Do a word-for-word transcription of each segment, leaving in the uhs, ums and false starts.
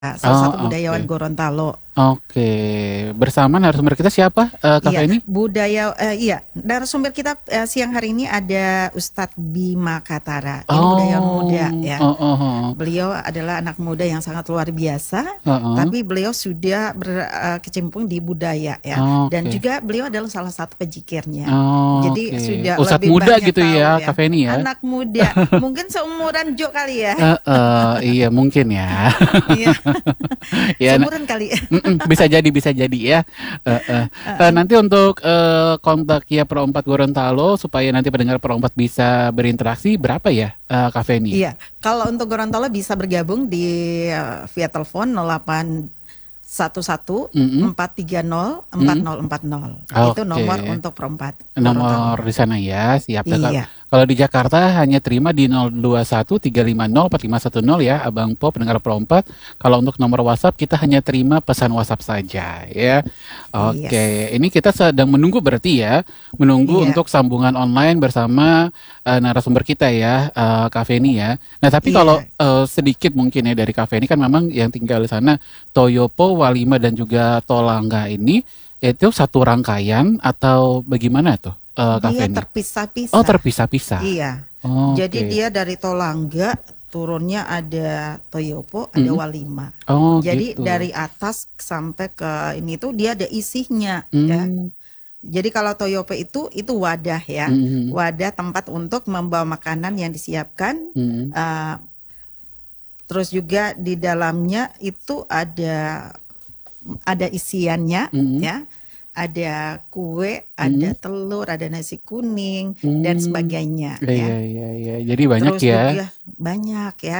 salah Oh, satu budayawan oke. Gorontalo. Oke, bersama narasumber kita siapa, eh, Kak Iya, Feni? budaya eh, iya, narasumber kita eh, siang hari ini ada Ustadz Bima Katara. Ini budayawan muda Oh, ya. oh, oh, oh, Beliau adalah anak muda yang sangat luar biasa, oh, oh. tapi beliau sudah berkecimpung di budaya ya. Dan Oke, juga beliau adalah salah satu pejikirnya. Jadi oke. sudah Ustadz lebih muda banyak gitu tahu ya, ya. Kak Feni ya? Anak muda, mungkin seumuran Jo kali ya. Eh, eh, iya mungkin ya. Iya, Ya, na- seumuran kali. mm-mm, bisa jadi, bisa jadi ya. Eh, eh. Eh, nanti untuk eh, kontak ya Pro empat Gorontalo supaya nanti pendengar Pro empat bisa berinteraksi berapa ya, eh, Kak Feni? Iya, kalau untuk Gorontalo bisa bergabung di eh, via telepon nol delapan satu satu Mm-mm, empat tiga nol empat mm-mm. nol empat nol. Itu Oke. nomor untuk perempat Nomor Gorontalo. di sana ya, siap. Dan kal- Iya, Kalau di Jakarta hanya terima di nol dua satu tiga lima nol empat lima satu nol ya, Abang Po pendengar Pro empat. Kalau untuk nomor WhatsApp kita hanya terima pesan WhatsApp saja ya. yes, Oke, ini kita sedang menunggu berarti ya, menunggu iya, untuk sambungan online bersama eh, narasumber kita ya, eh, Kak Feni ya. Nah, tapi kalau iya, eh, sedikit mungkin ya dari Kak Feni kan memang yang tinggal di sana Toyopo, Walima dan juga Tolangga ini itu satu rangkaian atau bagaimana tuh, eh, Kak dia Feni? Oh, terpisah-pisah. terpisah-pisah. Iya, jadi Oke. dia dari Tolangga turunnya ada Toyopo, ada Mm-mm. Walima. Oh, Jadi gitu. dari atas sampai ke ini tuh dia ada isinya ya. Hmm. Jadi kalau Toyope itu itu wadah ya, Mm-mm. wadah tempat untuk membawa makanan yang disiapkan. Mm-mm. eh, Terus juga di dalamnya itu ada ada isiannya Mm-mm. ya, ada kue, ada Mm-mm. telur, ada nasi kuning dan Hmm. sebagainya Iya, ya. iya, iya. Jadi banyak Terus ya. juga banyak ya.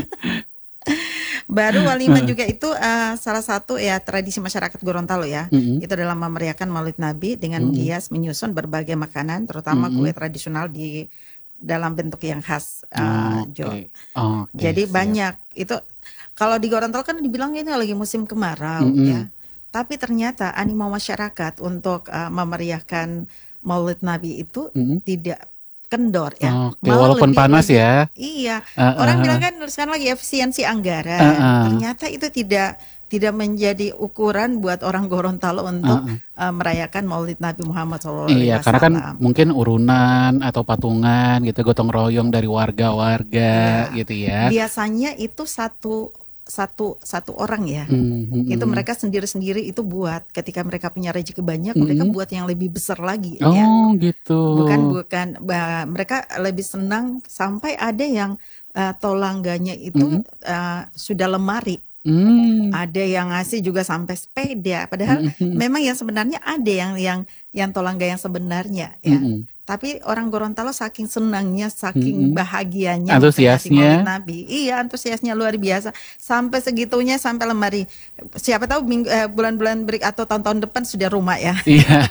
Baru Walima juga itu eh, salah satu ya tradisi masyarakat Gorontalo ya. Mm-mm. Itu adalah memeriahkan Maulid Nabi dengan Mm-mm. menghias, menyusun berbagai makanan, terutama kue Mm-mm. tradisional di dalam bentuk yang khas, eh, Jo. Oke. Oke, Jadi siap. banyak itu kalau di Gorontalo kan dibilang ini lagi musim kemarau Mm-mm. ya. Tapi ternyata animo masyarakat untuk eh, memeriahkan Maulid Nabi itu Mm-mm. tidak kendor ya. Oke, Malah walaupun lebih panas lebih ya. iya. Uh, Orang uh, bilang kan sekarang lagi efisiensi uh, anggaran. uh, Ternyata itu tidak tidak menjadi ukuran buat orang Gorontalo uh, untuk uh. eh, merayakan Maulid Nabi Muhammad Shallallahu Alaihi Iya, karena kan Wasallam. mungkin urunan atau patungan gitu, gotong royong dari warga-warga Iya. gitu ya. Biasanya itu satu satu satu orang ya. Mm, mm, Itu mm. mereka sendiri-sendiri itu buat ketika mereka punya rezeki banyak mereka Mm-mm. buat yang lebih besar lagi ya. Oh, gitu. Bukan bukan ba- mereka lebih senang sampai ada yang eh, tolangganya itu Mm-mm. eh, sudah lemari. Mm. Ada yang ngasih juga sampai sepeda. Padahal Mm-mm. memang yang sebenarnya ada yang yang yang tolangga yang sebenarnya ya. Mm-mm. Tapi orang Gorontalo saking senangnya, Mm-mm. saking bahagianya memperingati Maulid Antusiasnya. Nabi. Iya, antusiasnya luar biasa. Sampai segitunya sampai lemari. Siapa tahu minggu, eh, bulan-bulan break atau tahun-tahun depan sudah rumah ya. Iya.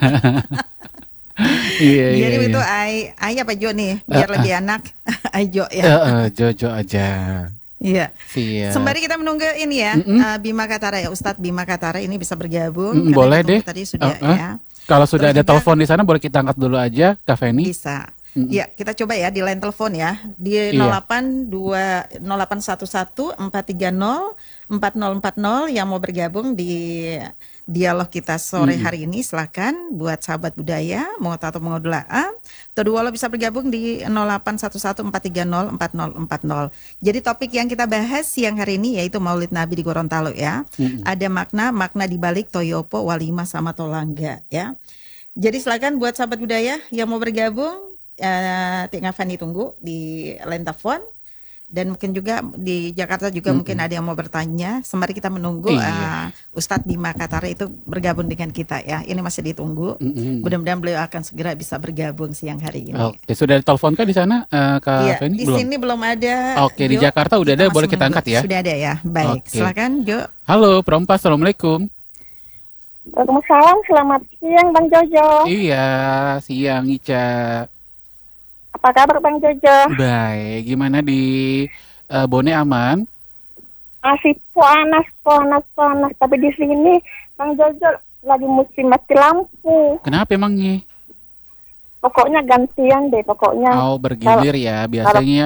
Iya, iya, Jadi iya. itu ai ai apa Jo nih Eh, biar eh, lebih enak. Ai Jo eh, ya. eh, Jojo aja. Iya. Siap. Sembari kita menunggu ini ya, Mm-mm. eh, Bima Katara ya, Ustadz Bima Katara ini bisa bergabung Mm, karena boleh deh. ditunggu tadi Eh, sudah eh. ya. Kalau sudah Terus ada juga telepon di sana boleh kita angkat dulu aja, Kak Feni. bisa. Mm-mm. Ya, kita coba ya di line telepon ya. Di Iya. nol delapan dua nol delapan satu satu empat tiga nol empat nol empat nol yang mau bergabung di dialog kita sore Mm-mm. hari ini silakan buat sahabat budaya mau atau mau doa. Kedua lo bisa bergabung di nol delapan satu satu empat tiga nol empat nol empat nol. Jadi topik yang kita bahas siang hari ini yaitu Maulid Nabi di Gorontalo ya. Mm-mm. Ada makna makna di balik Toyopo, Walima sama Tolangga ya. Jadi silakan buat sahabat budaya yang mau bergabung, eh Tinggal Fani tunggu di line telepon dan mungkin juga di Jakarta juga mungkin Mm-mm. ada yang mau bertanya. Sembari kita menunggu Iya. eh, Ustadz Bima Katara itu bergabung dengan kita ya. Ini masih ditunggu. Mm-mm. Mudah-mudahan beliau akan segera bisa bergabung siang hari ini. Oke, sudah ditelepon kan di sana, eh, Kak Iya, Feni? di Belum? sini belum ada Oke, di Jo. Jakarta udah Kita ada, masih boleh kita menunggu. angkat ya? Sudah ada ya. Baik, Oke. silakan Jo. Halo, Perompa, Assalamualaikum. Waalaikumsalam, selamat siang Bang Jojo. Iya, siang Ica. Apa kabar Bang Jojo? Baik, gimana di eh, Bone aman? Masih panas, panas, panas. Tapi di sini Bang Jojo lagi musim mati lampu. Kenapa emangnya? Pokoknya gantian deh, pokoknya. Oh, bergilir ya. Kalau Biasanya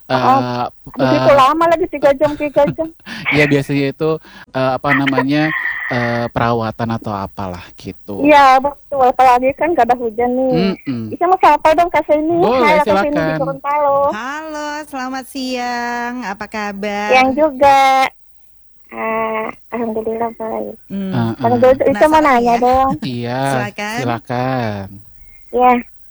eh Begitu eh, lama lagi tiga jam tiga jam. ya biasanya itu eh, apa namanya eh, perawatan atau apalah gitu. Iya betul. Apalagi kan gak ada hujan nih. Mm-mm. Bisa mau sapa dong Kak Seni. Boleh, Hai Kak Seni di silakan. Gorontalo. Halo, selamat siang. Apa kabar? Yang juga. Ah, Alhamdulillah baik. Hmm, Eh, Bang eh. Jojo itu mau penasaran nanya ya? dong. Iya, Silakan. silakan. Ya.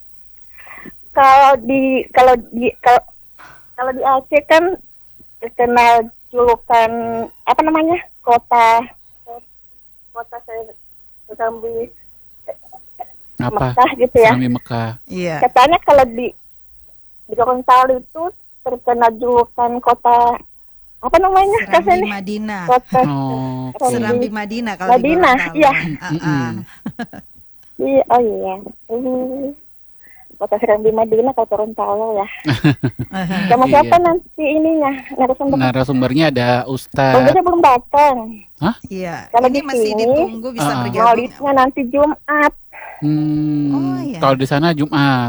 Kalau di kalau di kalau kalau di Aceh kan terkenal julukan apa namanya? Kota kota Serambi Apa? Mekah gitu ya. Serambi Mekah. Iya. Katanya kalau di di Gorontalo itu terkenal julukan kota apa namanya? Kak Serambi Seni? Madinah. Kota Oke. Serambi Madinah kalau di Madinah, Gorontalo. iya. Ah, ah. Mm-mm. Iya, oh iya. Hmm. Kota Serambi Madinah kalau Gorontalo ya. Sama Iya. siapa nanti ininya? Narasumber. Narasumbernya ada Ustadz. Bang Jojo belum datang. Iya. Kalau Ini di masih sini, ditunggu bisa ah, bergabung. Maulidnya nanti Jumat. Hmm, Oh, iya. kalau di sana Jumat.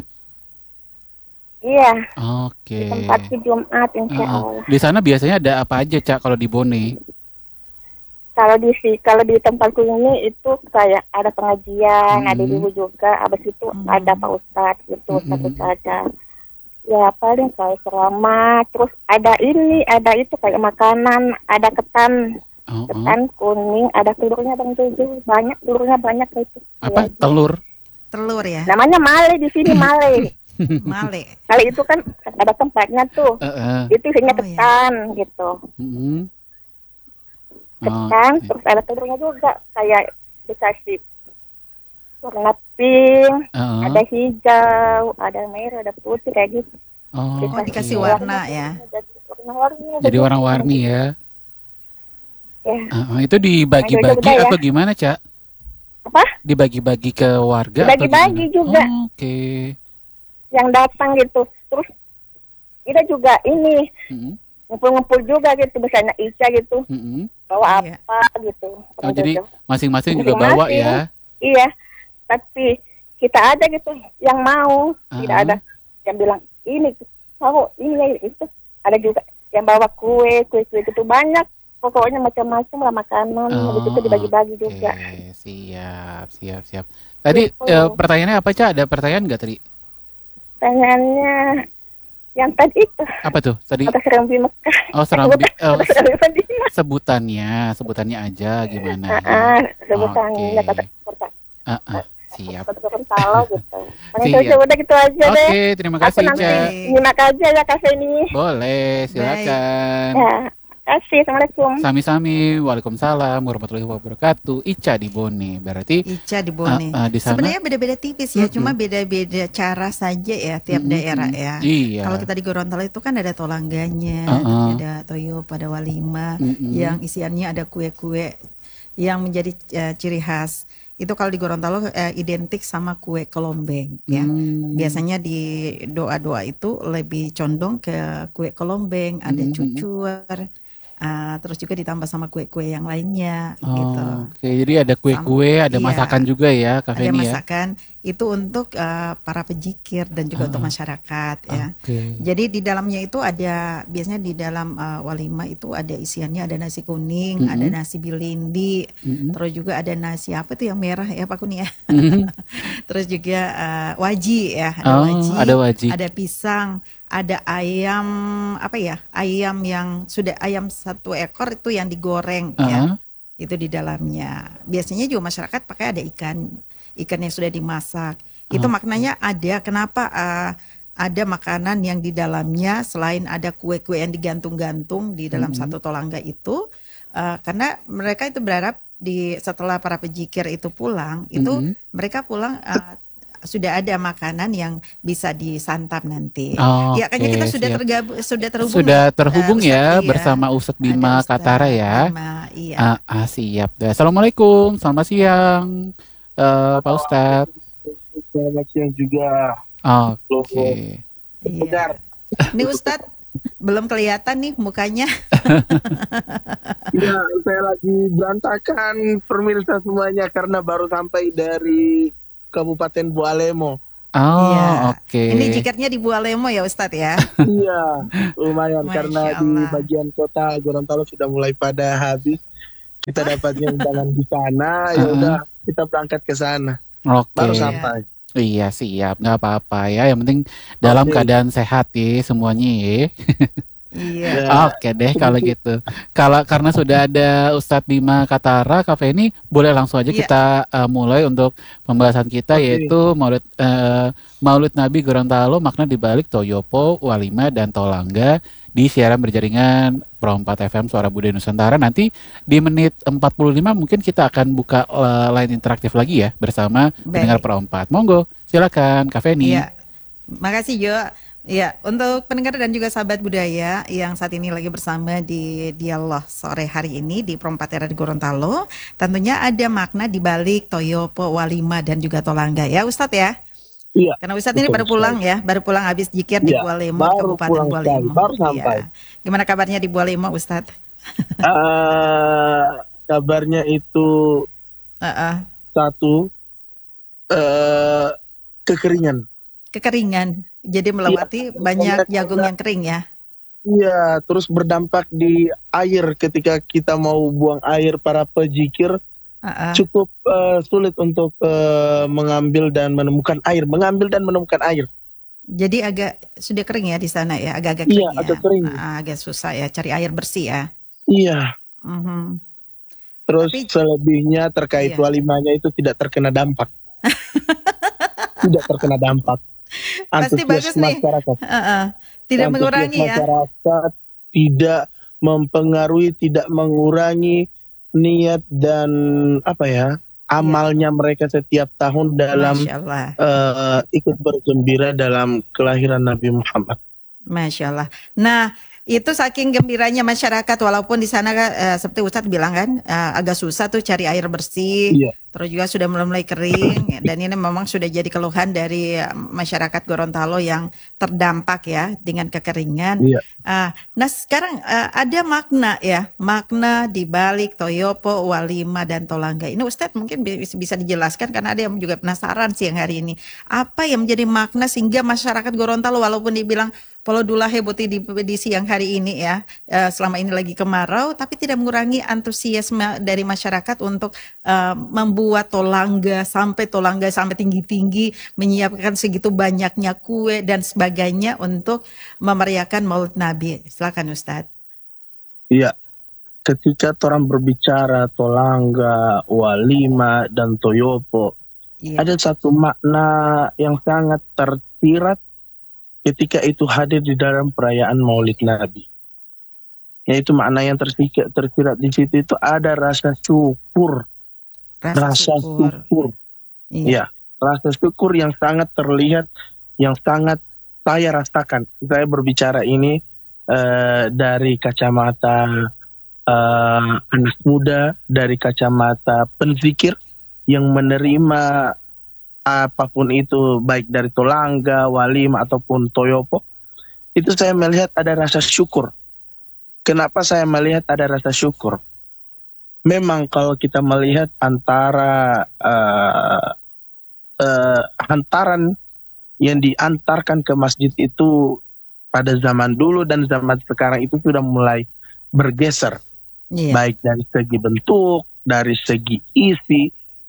Iya, Oke. tempatnya Jumat insya Ah, ah. Allah. Di sana biasanya ada apa aja, Cak, kalau di Bone? Kalau di si kalau di tempatku ini itu kayak ada pengajian, Hmm. ada ibu juga, habis itu Hmm. ada Pak Ustadz gitu, Hmm. Ustadz ada. Ya paling kayak ceramah, terus ada ini, ada itu kayak makanan, ada ketan, Oh, oh. ketan kuning, ada telurnya Bang Jojo, banyak telurnya banyak itu. Apa? Ya, Telur? Telur ya. namanya male di sini male. Male. Male itu kan ada tempatnya tuh, Eh, eh. itu isinya Oh, iya. ketan gitu, Mm-mm. ketan, Oke. terus ada telurnya juga kayak dikasih warna pink, Eh, eh. ada hijau, ada merah, ada putih kayak gitu. Oh, Oh, dikasih iya. warna ya. Jadi warna-warni. Jadi begitu. warna-warni ya. Ya. Eh, eh. Itu dibagi-bagi Udah ya. atau gimana, Cak? Apa? Dibagi-bagi ke warga atau Dibagi-bagi gimana? juga. Oh, oke. Yang datang gitu. Terus kita juga ini Mm-mm. ngumpul-ngumpul juga gitu, misalnya Ica gitu, Mm-mm. bawa Iya. apa gitu. Oh, jadi Gitu. masing-masing juga bawa Masing-masing. ya. Iya, tapi kita ada gitu yang mau, tidak Ah. ada yang bilang ini mau ini ya itu. Ada juga yang bawa kue, kue-kue gitu banyak. Pokoknya macam-macam lah makanan, habis itu dibagi-bagi oke. juga. Siap, siap, siap. Tadi Gitu. eh, pertanyaannya apa, Cak? Ada pertanyaan nggak tadi? Pertanyaannya yang tadi itu Apa tuh? Tadi kota Serambi Mekah. oh Serambi oh, Kota Serambi Madinah. sebutannya, sebutannya aja gimana? Ah, ah, sebutannya Oke. kota kota Ah, ah, siap. kota Gorontalo gitu. Paling Siap. itu udah gitu aja deh. Oke, terima Aku kasih, nanti Cak. nyimak aja ya Kak Seni. Boleh, silakan. Ya, kasih. Assalamualaikum. Sami-sami. Waalaikumsalam warahmatullahi wabarakatuh. Ica di Bone. Berarti Ica di Bone. Ah, ah, di sana? Sebenarnya beda-beda tipis ya, Mm-mm. cuma beda-beda cara saja ya tiap Mm-mm. daerah ya. Iya. Kalau kita di Gorontalo itu kan ada tolangganya, Uh-uh. terus ada toyo pada walima, Mm-mm. yang isiannya ada kue-kue yang menjadi eh, ciri khas. Itu kalau di Gorontalo eh, identik sama kue kelombeng ya. Hmm. Biasanya di doa-doa itu lebih condong ke kue kelombeng, ada Mm-mm. cucur, ah, terus juga ditambah sama kue-kue yang lainnya Oh, gitu. Oke, jadi ada kue-kue, ada Iya. masakan juga ya, Kak Ada Feni ya. masakan itu untuk eh, para pejikir dan juga untuk Ah. masyarakat ya. Oke. Jadi di dalamnya itu ada biasanya di dalam uh, walimah itu ada isiannya, ada nasi kuning, Mm-mm. ada nasi bilindi, Mm-mm. terus juga ada nasi apa tuh yang merah ya Pak Kuni ya. Mm-mm. Terus juga uh, waji ya, ada Oh, waji, ada waji. ada pisang, ada ayam apa ya? Ayam yang sudah ayam satu ekor itu yang digoreng ya. Ah. Itu di dalamnya. Biasanya juga masyarakat pakai ada ikan, ikan yang sudah dimasak. Itu Oh. maknanya ada kenapa uh, ada makanan yang di dalamnya selain ada kue-kue yang digantung-gantung di dalam Mhm. satu tolangga itu, uh, karena mereka itu berharap di setelah para pejikir itu pulang, itu Mhm. mereka pulang uh, sudah ada makanan yang bisa disantap nanti. Oh, Ya, kayaknya kita oke, sudah siap. tergabung, sudah terhubung. Sudah ya, terhubung uh, ya Ustadz, iya. bersama Ustadz Ada Bima Ustadz Katara ya. Bima, iya. Ah, ah, siap. Assalamualaikum, selamat siang, eh, Pak Ustadz. Selamat siang juga. Oke. Iya. Ini Ustadz belum kelihatan nih mukanya. Ya, saya lagi berantakan pemirsa semuanya karena baru sampai dari Kabupaten Bualemo. Oh, Iya. oke. Ini jikirnya di Bualemo ya Ustadz ya. Iya, lumayan karena Masya di Allah. bagian kota Gorontalo sudah mulai pada habis. Kita dapatnya undangan di sana, ya Heeh. udah kita berangkat ke sana. Oke. Baru Iya. sampai. Iya, siap. Nggak apa-apa ya. Yang penting dalam Oke. keadaan sehat ya semuanya ya. Iya. Ya, Oke deh kalau sedikit. gitu. Kalau karena sudah ada Ustadz Bima Katara, Kak Feni, boleh langsung aja Iya. kita uh, mulai untuk pembahasan kita, Oke. yaitu Maulid uh, Maulid Nabi Gorontalo, makna dibalik Toyopo, Walima, dan Tolangga di siaran berjaringan Pro empat F M Suara Budaya Nusantara. Nanti di menit empat puluh lima mungkin kita akan buka uh, line interaktif lagi ya bersama pendengar Baik. Pro empat. Monggo, silakan Kak Feni. Iya. Makasih Jo. Ya, untuk pendengar dan juga sahabat budaya yang saat ini lagi bersama di Dialog sore hari ini di Pro empat R R Gorontalo, tentunya ada makna di balik Toyopo, Walima, dan juga Tolangga ya Ustadz ya. Iya. Karena Ustadz ini Betul baru pulang sekali. ya, baru pulang habis jikir di Iya, Bualemo, di baru Kabupaten pulang sekali, Bualemo. baru sampai. Iya. Gimana kabarnya di Bualemo Ustadz? Eh, kabarnya itu Heeh. satu eh kekeringan. Kekeringan, jadi melewati banyak jagung yang kering ya. Iya, terus berdampak di air ketika kita mau buang air para pejikir Heeh. cukup eh, sulit untuk eh, mengambil dan menemukan air, mengambil dan menemukan air. Jadi agak sudah kering ya di sana ya, agak-agak Iya, kering ya. agak kering. Ah, agak susah ya cari air bersih ya. Iya, Mhm. terus Tapi selebihnya terkait iya. walimanya itu tidak terkena dampak, tidak terkena dampak. Pasti bagus Antusias nih. masyarakat, Heeh. Tidak antusias mengurangi ya. masyarakat tidak mempengaruhi, tidak mengurangi niat dan apa ya amalnya mereka setiap tahun dalam Masya Allah. eh, ikut bergembira dalam kelahiran Nabi Muhammad. Masya Allah. Nah, itu saking gembiranya masyarakat, walaupun di sana eh, seperti Ustadz bilang kan, eh, agak susah tuh cari air bersih, Iya. terus juga sudah mulai kering, dan ini memang sudah jadi keluhan dari eh, masyarakat Gorontalo yang terdampak ya dengan kekeringan. Iya. Ah, nah sekarang eh, ada makna ya, makna di balik Toyopo, Walima, dan Tolangga. Ini Ustadz mungkin bi- bisa dijelaskan karena ada yang juga penasaran siang hari ini. Apa yang menjadi makna sehingga masyarakat Gorontalo walaupun dibilang Polo Dulahe Boti di, di siang hari ini ya, eh, selama ini lagi kemarau, tapi tidak mengurangi antusiasme dari masyarakat untuk eh, membuat tolangga sampai tolangga sampai tinggi-tinggi, menyiapkan segitu banyaknya kue dan sebagainya untuk memeriahkan Maulid Nabi. Silakan Ustadz. Iya, ketika orang berbicara Tolangga, Walima, dan Toyopo, Iya. ada satu makna yang sangat tersirat ketika itu hadir di dalam perayaan Maulid Nabi. Yaitu makna yang tersirat, tersirat di situ itu ada rasa syukur, Rasa, rasa syukur. syukur. Iya. Ya, rasa syukur yang sangat terlihat, yang sangat saya rasakan. Saya berbicara ini eh, dari kacamata eh, anak muda, dari kacamata penzikir yang menerima apapun itu, baik dari Tolangga, Walima, ataupun Toyopo. Itu saya melihat ada rasa syukur. Kenapa saya melihat ada rasa syukur? Memang kalau kita melihat antara uh, uh, hantaran yang diantarkan ke masjid itu pada zaman dulu dan zaman sekarang itu sudah mulai bergeser. Iya. Baik dari segi bentuk, dari segi isi.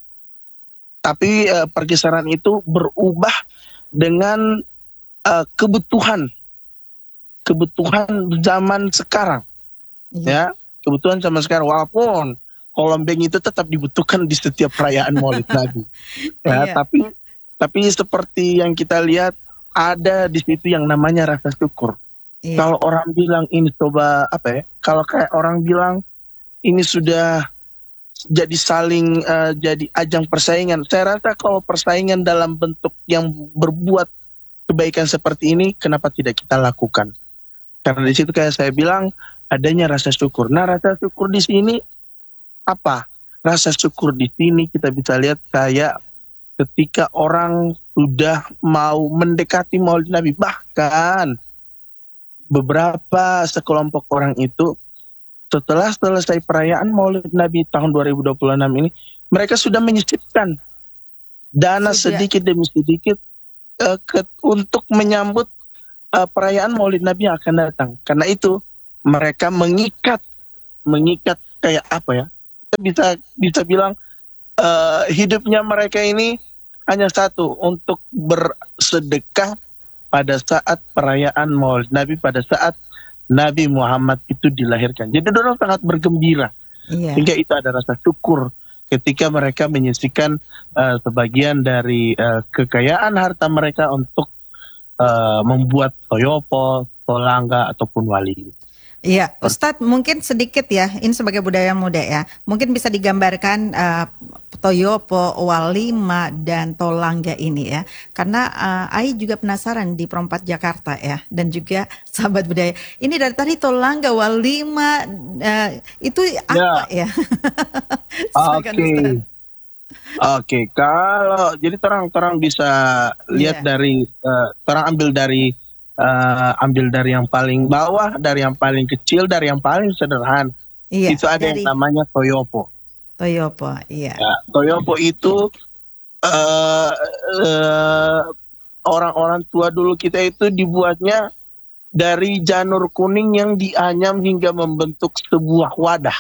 Tapi uh, pergeseran itu berubah dengan uh, kebutuhan. Kebutuhan zaman sekarang. Iya. Ya, kebutuhan zaman sekarang. Walaupun kolombeng itu tetap dibutuhkan di setiap perayaan Maulid Nabi. Ya, Iya. tapi tapi seperti yang kita lihat ada di situ yang namanya rasa syukur. Iya. Kalau orang bilang ini coba apa ya? Kalau kayak orang bilang ini sudah jadi saling uh, jadi ajang persaingan. Saya rasa kalau persaingan dalam bentuk yang berbuat kebaikan seperti ini, kenapa tidak kita lakukan? Karena di situ kayak saya bilang adanya rasa syukur. Nah, rasa syukur di sini apa? Rasa syukur di sini kita bisa lihat kayak ketika orang sudah mau mendekati Maulid Nabi, bahkan beberapa sekelompok orang itu setelah selesai perayaan Maulid Nabi tahun dua ribu dua puluh enam ini, mereka sudah menyisipkan dana Sudah. sedikit demi sedikit uh, ke, untuk menyambut uh, perayaan Maulid Nabi yang akan datang. Karena itu mereka mengikat mengikat kayak apa ya? Kita bisa bisa bilang uh, hidupnya mereka ini hanya satu, untuk bersedekah pada saat perayaan Maulid Nabi, pada saat Nabi Muhammad itu dilahirkan. Jadi orang sangat bergembira. Iya. Sehingga itu ada rasa syukur ketika mereka menyisihkan uh, sebagian dari uh, kekayaan harta mereka untuk uh, membuat toyopo, tolangga, ataupun wali. Iya, Ustadz mungkin sedikit ya, ini sebagai budaya muda ya, mungkin bisa digambarkan uh, toyopo, walima, dan tolangga ini ya, karena uh, Ai juga penasaran di Perempat Jakarta ya, dan juga sahabat budaya. Ini dari tadi tolangga, walima, uh, itu apa ya? Oke, oke. Okay. Kalau jadi terang-terang bisa lihat yeah. dari, uh, terang ambil dari Uh, ambil dari yang paling bawah, dari yang paling kecil, dari yang paling sederhana. Iya, itu ada dari... yang namanya toyopo. Toyopo, iya. Ya, toyopo itu uh, uh, orang-orang tua dulu kita itu dibuatnya dari janur kuning yang dianyam hingga membentuk sebuah wadah.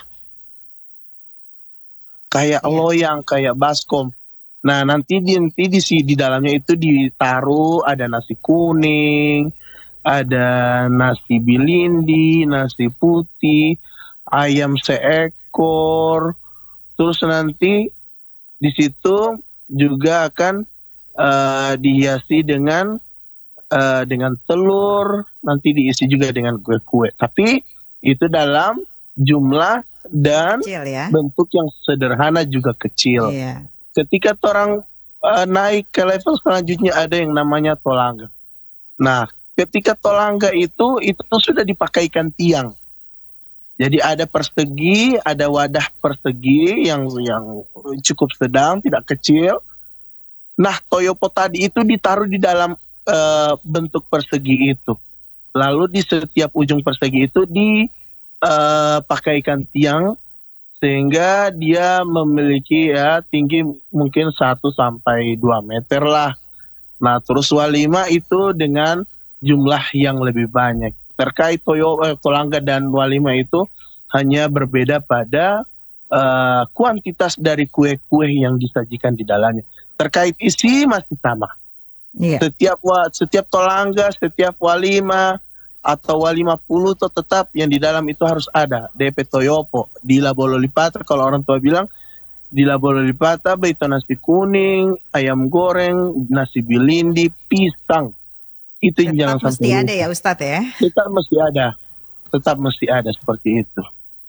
Kayak iya. loyang, kayak baskom. Nah, nanti di nanti di, di dalamnya itu ditaruh ada nasi kuning, ada nasi bilindi, nasi putih, ayam seekor. Terus nanti di situ juga akan uh, dihiasi dengan uh, dengan telur, nanti diisi juga dengan kue-kue. Tapi itu dalam jumlah dan kecil, ya? Bentuk yang sederhana juga kecil. Iya. Ketika orang uh, naik ke level selanjutnya ada yang namanya tolangga. Nah, ketika tolangga itu itu sudah dipakaikan tiang. Jadi ada persegi, ada wadah persegi yang yang cukup sedang, tidak kecil. Nah, toyopo tadi itu ditaruh di dalam uh, bentuk persegi itu. Lalu di setiap ujung persegi itu dipakaikan uh, tiang. Sehingga dia memiliki ya tinggi mungkin satu sampai dua meter lah. Nah, terus walima itu dengan jumlah yang lebih banyak. Terkait toyo, eh, tolangga dan walima itu hanya berbeda pada uh, kuantitas dari kue-kue yang disajikan di dalamnya. Terkait isi masih sama. Iya. Setiap setiap tolangga, setiap walima atau walima puluh itu tetap yang di dalam itu harus ada D P toyopo. Di Labololipata kalau orang tua bilang di Labololipata itu nasi kuning, ayam goreng, nasi bilindi, pisang. Itu tetap jangan mesti sampai ada ya Ustadz ya. Tetap mesti ada. Tetap mesti ada seperti itu.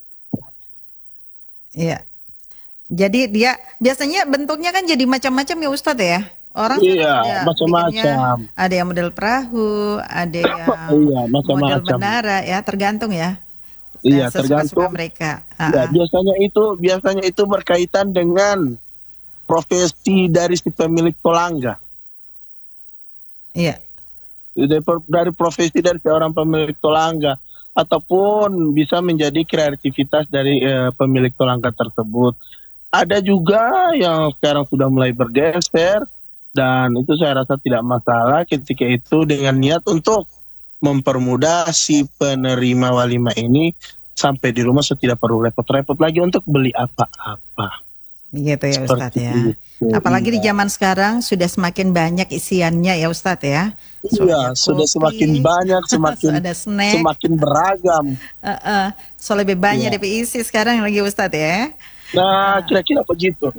Iya. Jadi dia biasanya bentuknya kan jadi macam-macam ya Ustadz ya. Orang iya, macam-macam. Ada yang model perahu, ada yang iya, model menara ya, tergantung ya. Iya, tergantung mereka. Ya, biasanya itu biasanya itu berkaitan dengan profesi dari si pemilik tolangga. Iya. Dari, dari profesi dari seorang pemilik tolangga ataupun bisa menjadi kreativitas dari eh, pemilik tolangga tersebut. Ada juga yang sekarang sudah mulai bergeser. Dan itu saya rasa tidak masalah ketika itu dengan niat untuk mempermudah si penerima walima ini sampai di rumah so tidak perlu repot-repot lagi untuk beli apa-apa. Gitu ya Ustadz ya. Itu, apalagi iya. di zaman sekarang sudah semakin banyak isiannya ya Ustadz ya. Iya, sudah semakin banyak, semakin ada snack, semakin beragam. Uh, uh, so lebih banyak iya. D P isi sekarang lagi Ustadz ya. Nah, kira-kira begitu.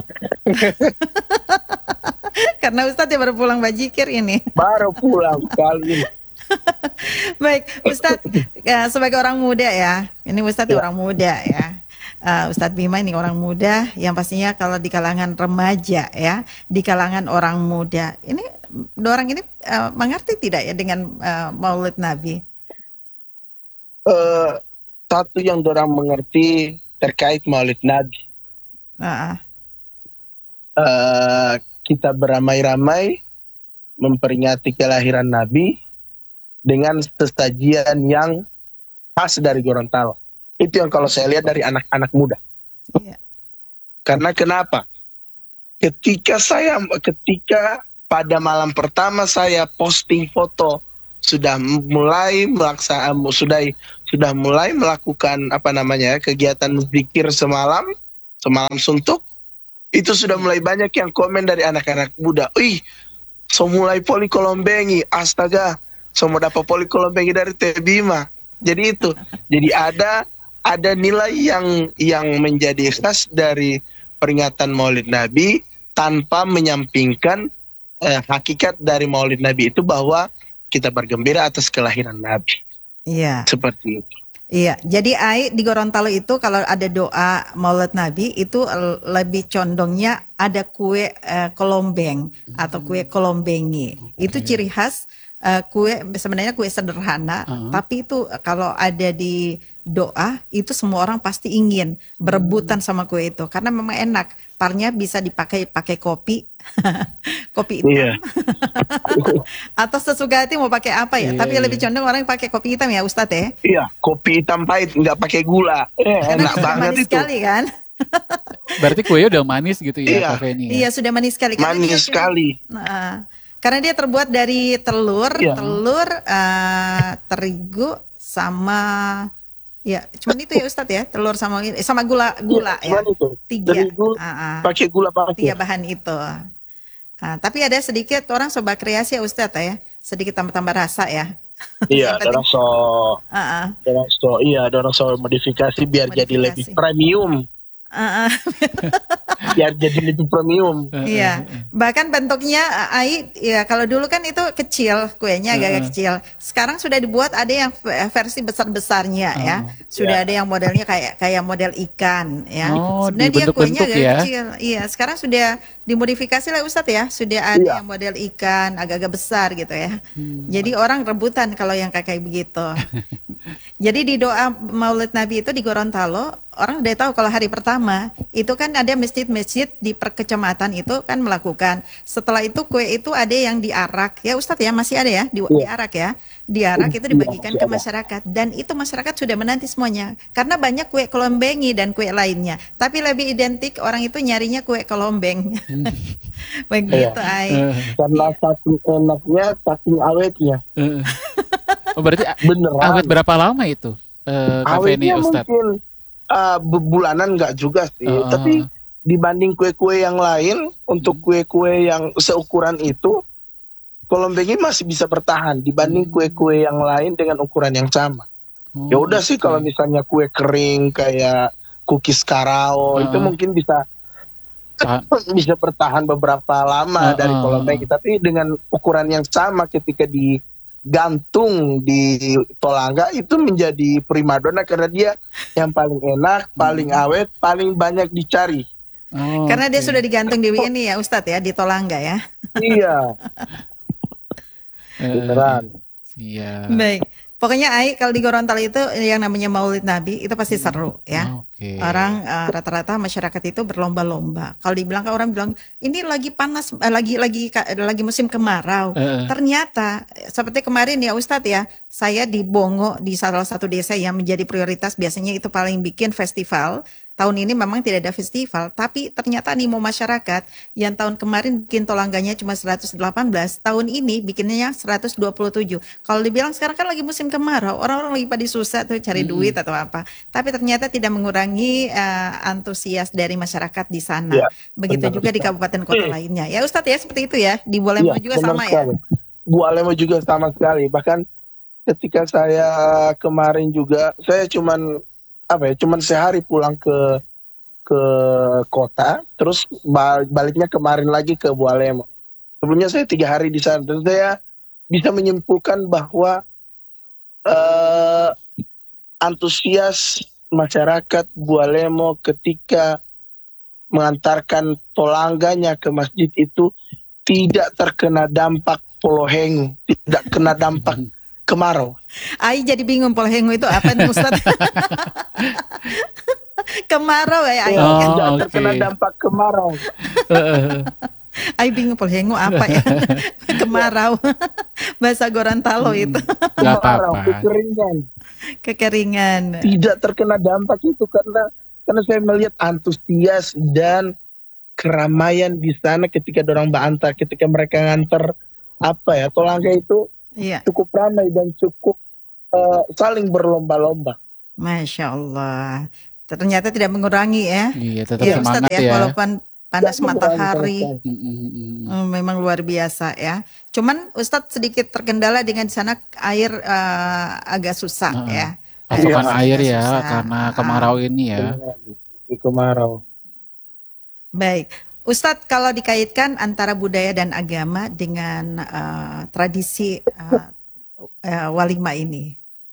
Karena Ustadz ya baru pulang bajikir ini. Baru pulang kali ini. Baik, Ustadz ya, sebagai orang muda ya, ini Ustadz ya. orang muda ya. Uh, Ustadz Bima ini orang muda yang pastinya kalau di kalangan remaja ya, di kalangan orang muda. Ini dua orang ini uh, mengerti tidak ya dengan uh, Maulid Nabi? Uh, satu yang orang mengerti terkait Maulid Nabi. Uh-uh. Uh, kita beramai-ramai memperingati kelahiran Nabi dengan sesajian yang khas dari Gorontalo. Itu yang kalau saya lihat dari anak-anak muda. Iya. Karena kenapa? Ketika saya ketika pada malam pertama saya posting foto sudah mulai melaksanakan sudah sudah mulai melakukan apa namanya kegiatan zikir semalam semalam suntuk, itu sudah mulai banyak yang komen dari anak-anak muda. Ih, so mulai poli kolombengi, astaga, so mau dapat poli kolombengi dari Tebima. Jadi itu, jadi ada ada nilai yang yang menjadi khas dari peringatan Maulid Nabi tanpa menyampingkan Eh, hakikat dari Maulid Nabi itu bahwa kita bergembira atas kelahiran Nabi. Iya. Seperti itu. Iya, jadi Ai di Gorontalo itu kalau ada doa Maulid Nabi itu lebih condongnya ada kue eh, kolombeng atau kue kolombengi. Okay. Itu ciri khas uh, kue sebenarnya kue sederhana, uh-huh. tapi itu kalau ada di doa itu semua orang pasti ingin berebutan sama kue itu karena memang enak. Parnya bisa dipakai pakai kopi, kopi hitam, yeah. atau sesuka hati mau pakai apa ya. Yeah, tapi yeah. lebih condong orang pakai kopi hitam ya Ustadz ya. Iya, kopi hitam pahit nggak pakai gula, eh, enak banget manis itu. Sekali kan. Berarti kuenya udah manis gitu ya, iya. Kak Feni? Ya? Iya sudah manis sekali. Manis dia, sekali. Nah, karena dia terbuat dari telur, yeah. telur, uh, terigu sama ya, cuman itu ya Ustadz ya, telur sama sama gula gula ya, ya. Itu. Tiga, uh, uh, pakai gula pakai. Tiga bahan itu. Nah, tapi ada sedikit orang coba kreasi ya Ustadz ya, sedikit tambah-tambah rasa ya. Iya, ada rasa, uh-uh. ada rasa, iya ada rasa modifikasi biar modifikasi. Jadi lebih premium. Uh-uh. Biar jadi lebih premium. Iya, bahkan bentuknya Ai ya kalau dulu kan itu kecil kuenya agak-agak uh-uh. kecil. Sekarang sudah dibuat ada yang versi besar-besarnya uh-uh. ya. Sudah yeah. ada yang modelnya kayak kayak model ikan ya. Oh, sebenarnya dia kuenya agak ya? kecil. Iya, sekarang sudah dimodifikasi lah Ustadz ya. Sudah ada yeah. yang model ikan agak-agak besar gitu ya. Hmm. Jadi orang rebutan kalau yang kayak begitu. Jadi di doa Maulid Nabi itu di Gorontalo orang udah tahu kalau hari pertama itu kan ada masjid-masjid di perkecamatan itu kan melakukan. Setelah itu kue itu ada yang diarak ya Ustadz ya, masih ada ya di, yeah. diarak ya. Diarak itu dibagikan ke masyarakat dan itu masyarakat sudah menanti semuanya karena banyak kue kolombengi dan kue lainnya. Tapi lebih identik orang itu nyarinya kue kolombeng. Begitu Ai. Karena saking enaknya, saking awetnya. Oh, berarti beneran. Awet berapa lama itu? Uh, awetnya mungkin uh, bulanan enggak juga sih, uh. tapi dibanding kue-kue yang lain untuk kue-kue yang seukuran itu kolombengi masih bisa bertahan dibanding kue-kue yang lain dengan ukuran yang sama. Oh, ya udah okay. sih kalau misalnya kue kering kayak cookies karao uh. itu mungkin bisa uh. bisa bertahan beberapa lama uh, dari kolombengi, uh. tapi dengan ukuran yang sama ketika di gantung di Tolangga itu menjadi primadona karena dia yang paling enak, paling awet, paling banyak dicari. Oh, karena okay. dia sudah digantung di ini ya Ustadz ya, di Tolangga ya. Iya. Beneran. Siap. Baik. Pokoknya Ai kalau di Gorontalo itu yang namanya Maulid Nabi itu pasti seru ya. Okay. Orang uh, rata-rata masyarakat itu berlomba-lomba. Kalau dibilang kan orang bilang ini lagi panas, uh, lagi lagi lagi musim kemarau. Uh. Ternyata seperti kemarin ya Ustadz ya, saya di Bongo di salah satu desa yang menjadi prioritas biasanya itu paling bikin festival. Tahun ini memang tidak ada festival, tapi ternyata animo masyarakat yang tahun kemarin bikin tolangganya cuma seratus delapan belas, tahun ini bikinnya seratus dua puluh tujuh. Kalau dibilang sekarang kan lagi musim kemarau, orang-orang lagi pada susah tuh cari hmm. duit atau apa. Tapi ternyata tidak mengurangi uh, antusias dari masyarakat di sana. Ya, begitu benar, juga di kabupaten kota hmm. lainnya. Ya Ustadz ya seperti itu ya. Di Bualemo ya, juga sama sekali. Ya. Bualemo juga sama sekali. Bahkan ketika saya kemarin juga, saya cuman apa ya, cuman sehari pulang ke ke kota, terus baliknya kemarin lagi ke Bualemo. Sebelumnya saya tiga hari di sana, dan saya bisa menyimpulkan bahwa uh, antusias masyarakat Bualemo ketika mengantarkan tolangganya ke masjid itu tidak terkena dampak polohengu, tidak kena dampak kemarau. Ai jadi bingung polohengu itu apa nih Ustaz? Kemarau ya Ai. Oh, tidak okay. terkena dampak kemarau. Ai bingung polohengu apa ya? Kemarau. Bahasa Gorontalo hmm, itu. Kemarau, kekeringan. Kekeringan. Tidak terkena dampak itu karena karena saya melihat antusias dan keramaian di sana ketika dorang bantar, ketika mereka nganter apa ya, tolangga itu Iya, cukup ramai dan cukup eh, saling berlomba-lomba. Masya Allah. Ternyata tidak mengurangi ya. Iya, tetap Ya Ustadz semangat ya, ya. walaupun panas Tidak mengurangi matahari, sama sekali. Mm, mm, mm. eh, memang luar biasa ya. Cuman Ustadz sedikit terkendala dengan di sana air eh, agak susah Heeh. ya. Pasokan Iya. air agak ya susah. karena Ah, kemarau ini ya. Di kemarau. baik. Ustadz, kalau dikaitkan antara budaya dan agama dengan eh, tradisi eh, eh, walima ini.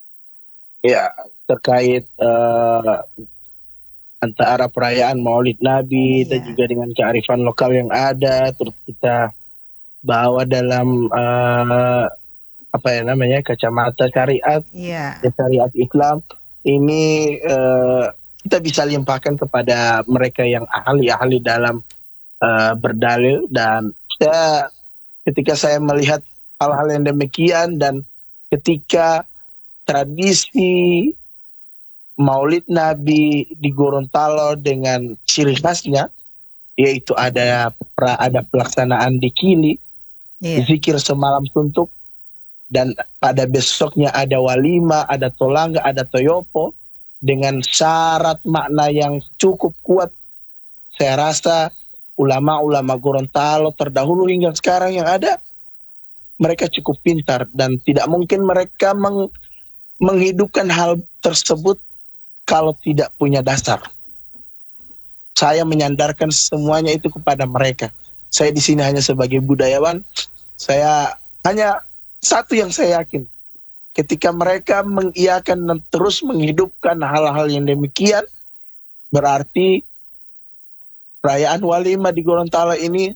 Ya, terkait eh, antara perayaan Maulid Nabi dan Iya, juga dengan kearifan lokal yang ada, terus kita bawa dalam eh, apa ya namanya, kacamata syariat, iya, ya, syariat Islam ini eh, kita bisa limpahkan kepada mereka yang ahli-ahli dalam eh, berdalil. Dan saya, ketika saya melihat hal-hal yang demikian dan ketika tradisi Maulid Nabi di Gorontalo dengan ciri khasnya, yaitu ada pra, ada pelaksanaan dikili, iya, zikir semalam suntuk, dan pada besoknya ada walima, ada tolangga, ada toyopo dengan syarat makna yang cukup kuat. Saya rasa ulama-ulama Gorontalo terdahulu hingga sekarang yang ada, mereka cukup pintar dan tidak mungkin mereka meng, menghidupkan hal tersebut kalau tidak punya dasar. Saya menyandarkan semuanya itu kepada mereka. Saya di sini hanya sebagai budayawan. Saya hanya satu yang saya yakin, ketika mereka mengiyakan dan terus menghidupkan hal-hal yang demikian, berarti perayaan walima di Gorontalo ini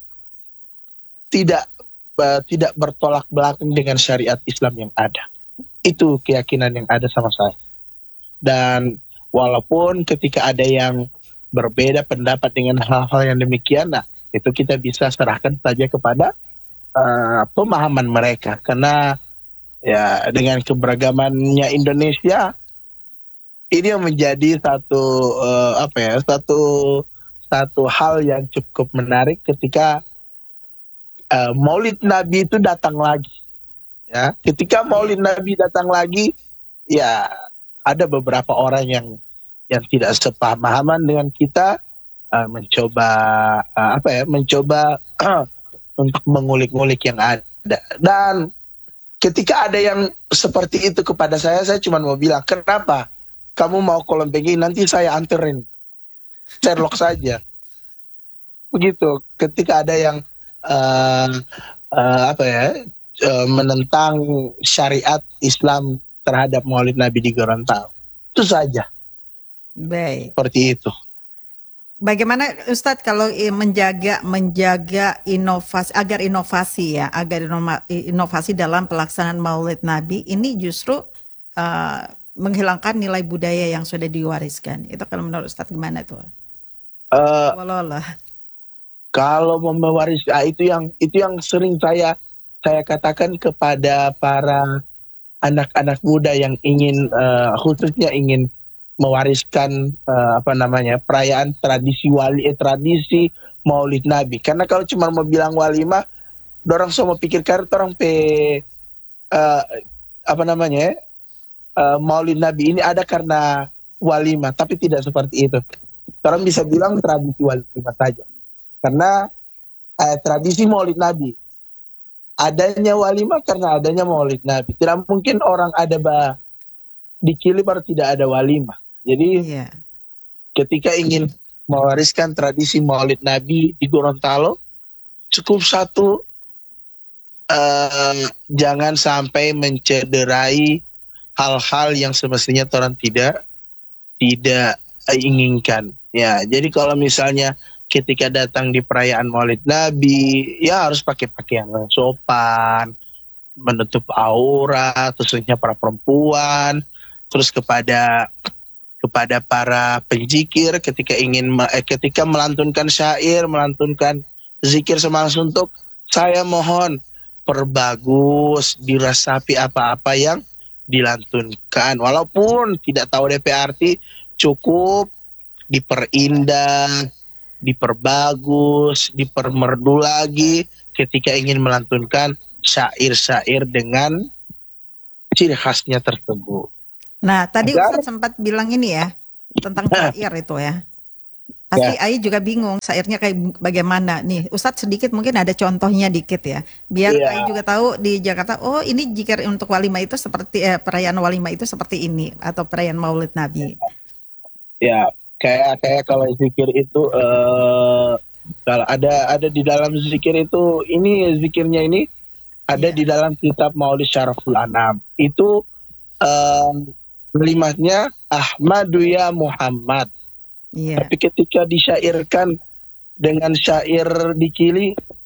tidak uh, tidak bertolak belakang dengan syariat Islam yang ada. Itu keyakinan yang ada sama saya. Dan walaupun ketika ada yang berbeda pendapat dengan hal-hal yang demikian, nah itu kita bisa serahkan saja kepada uh, pemahaman mereka. Karena ya dengan keberagamannya Indonesia, ini yang menjadi satu uh, apa ya satu satu hal yang cukup menarik ketika uh, Maulid Nabi itu datang lagi. Ya, ketika Maulid Nabi datang lagi, ya ada beberapa orang yang yang tidak sepemahaman dengan kita, uh, mencoba uh, apa ya, mencoba untuk mengulik-ngulik yang ada. Dan ketika ada yang seperti itu kepada saya, saya cuma mau bilang, kenapa kamu mau kolom P G, nanti saya anterin, Sherlock saja. Begitu. Ketika ada yang uh, uh, apa ya uh, menentang syariat Islam terhadap Maulid Nabi di Gorontalo, itu saja. baik. Seperti itu. Bagaimana Ustadz kalau i- menjaga menjaga inovasi agar inovasi ya agar inoma- inovasi dalam pelaksanaan Maulid Nabi ini justru uh, menghilangkan nilai budaya yang sudah diwariskan. Itu kalau menurut Ustadz gimana tuh? Uh, Walaulah. kalau mewaris, ah, itu yang itu yang sering saya saya katakan kepada para anak-anak muda yang ingin uh, khususnya ingin mewariskan uh, apa namanya perayaan tradisi wali eh, tradisi Maulid Nabi. Karena kalau cuma mau bilang walimah, dorang semua pikir karena orang pe uh, apa namanya uh, Maulid Nabi ini ada karena walimah, tapi tidak seperti itu. Orang bisa bilang tradisi walimah saja. Karena uh, tradisi Maulid Nabi, adanya walimah karena adanya Maulid Nabi. Tidak mungkin orang ada bah di Kili baru tidak ada walimah. Jadi Iya. ketika ingin mewariskan tradisi Maulid Nabi di Gorontalo, cukup satu, uh, jangan sampai mencederai hal-hal yang semestinya orang tidak tidak inginkan. Ya, jadi kalau misalnya ketika datang di perayaan Maulid Nabi, ya harus pakai pakaian yang sopan, menutup aurat, khususnya para perempuan. Terus kepada kepada para penjikir ketika ingin eh, ketika melantunkan syair, melantunkan zikir semalam suntuk, saya mohon perbagus, dirasapi apa-apa yang dilantunkan. Walaupun tidak tahu D P arti, cukup diperindah, diperbagus, dipermerdu lagi ketika ingin melantunkan syair-syair dengan ciri khasnya tersebut. Nah, tadi Agar- Ustadz sempat bilang ini ya tentang syair itu ya. Pasti Ya. Ai juga bingung syairnya kayak bagaimana nih. Ustadz sedikit mungkin ada contohnya dikit ya. Biar Iya. Ai juga tahu di Jakarta, oh ini jikir untuk walimah itu seperti eh, perayaan walimah itu seperti ini atau perayaan Maulid Nabi. Ya, kayak kayak kalau zikir itu eh kalau ada ada di dalam zikir itu ini zikirnya ini ada Iya. di dalam kitab Maulid Syaraful Anam. Itu eh kalimatnya Ahmadu ya Muhammad. Iya. Tapi ketika disyairkan dengan syair dikili